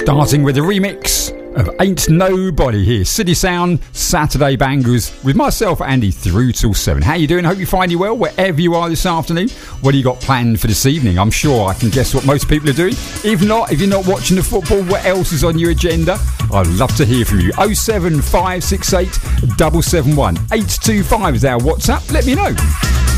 Starting with a remix of Ain't Nobody here. City Sound, Saturday Bangers with myself, Andy, through till 7. How you doing? Hope you find you well wherever you are this afternoon. What do you got planned for this evening? I'm sure I can guess what most people are doing. If not, if you're not watching the football, what else is on your agenda? I'd love to hear from you. 07568 771 825 is our WhatsApp. Let me know.